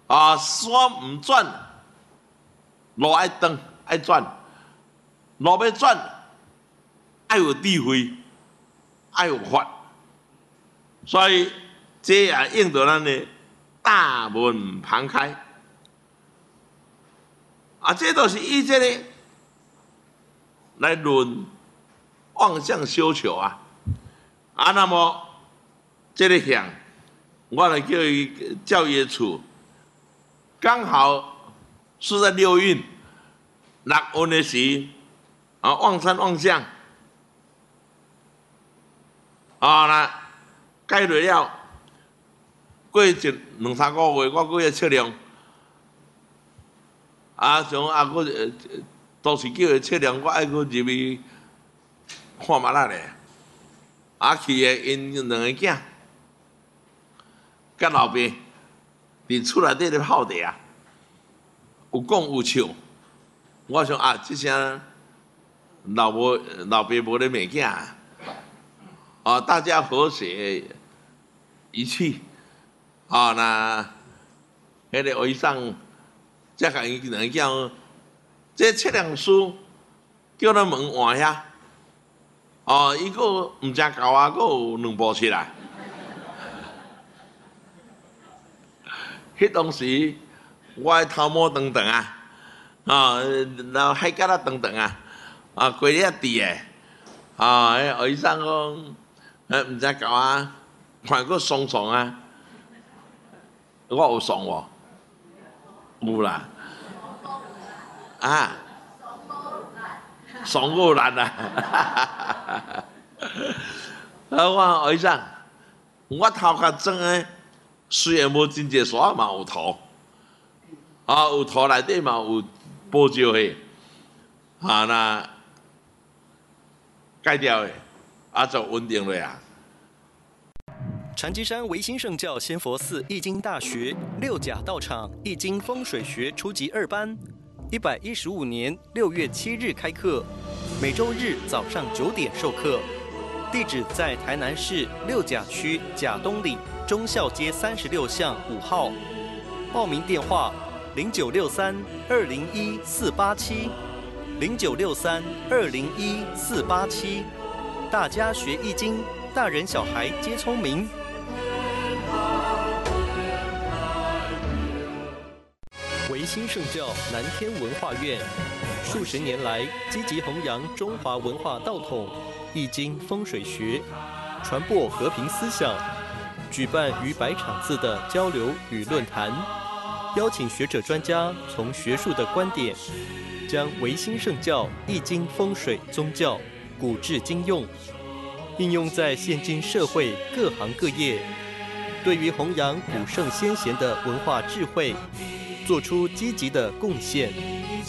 山唔转，路爱转，爱转，路要转，爱有智慧，爱有法，所以这也应着咱的大门旁开。这都是以这个来论妄想修求啊。那么这个项，我来叫伊教育处，刚好是在6运6运的时，望山望向，那改落了，过一2、3个月，我搁要测量，我都是叫伊测量，我爱搁入去看嘛啦咧。去的因2个囝，甲老爸伫厝内底咧泡茶，有讲有笑。我想这声老爸无咧骂囝，大家和谐一气，那迄个和尚才甲因2个囝，这测量师叫咱门换遐。伊个毋正够啊，佫有2部车来。迄当时我的头毛长长啊，然后海角仔长长啊，过了地诶，迄和尚讲，毋正够啊，看佫爽爽啊。我有爽无？有啦，爽过难啊！我和尚，我头壳装诶，虽然无真济沙，嘛有土，有土内底嘛有宝石诶，那改掉诶，就稳定了啊。 禅机山维新圣教仙佛寺易经大学6甲道场易经风水学初级2班，115年6月7日开课，每周日早上9点授课。地址在台南市6甲区甲东里忠孝街36巷5号。报名电话0963-201-487，0963-201-487。大家学易经，大人小孩皆聪明。维新圣教南天文化院数十年来积极弘扬中华文化道统、易经风水学，传播和平思想，举办逾100场次的交流与论坛，邀请学者专家从学术的观点，将维新圣教易经风水宗教古至今用，应用在现今社会各行各业，对于弘扬古圣先贤的文化智慧，做出积极的贡献。